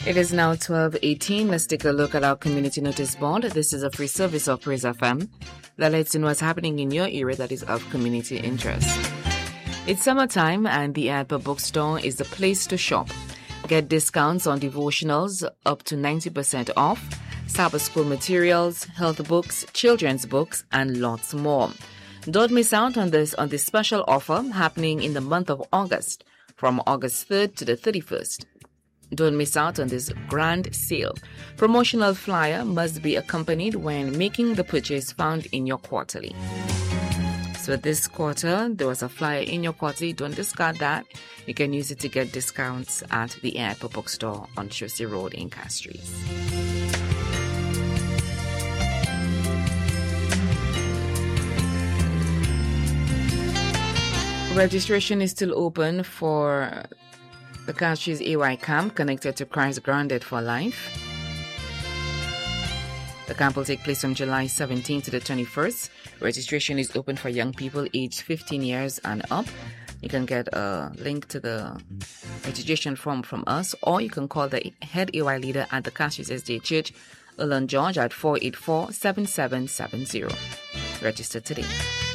It is now 12:18. Let's take a look at our community notice board. This is a free service of Praise FM that lets you know what's happening in your area that is of community interest. It's summertime and the Adpa Bookstore is the place to shop. Get discounts on devotionals up to 90% off, Sabbath school materials, health books, children's books, and lots more. Don't miss out on this special offer happening in the month of August, from August 3rd to the 31st. Don't miss out on this grand sale. Promotional flyer must be accompanied when making the purchase found in your quarterly. So this quarter, there was a flyer in your quarterly. Don't discard that. You can use it to get discounts at the Adpa Bookstore on Chelsea Road in Castries. Registration is still open for the Castries AY Camp connected to Christ Grounded for Life. The camp will take place from July 17th to the 21st. Registration is open for young people aged 15 years and up. You can get a link to the registration form from us, or you can call the head AY leader at the Castries SDA Church, Ulan George, at 484-7770. Register today.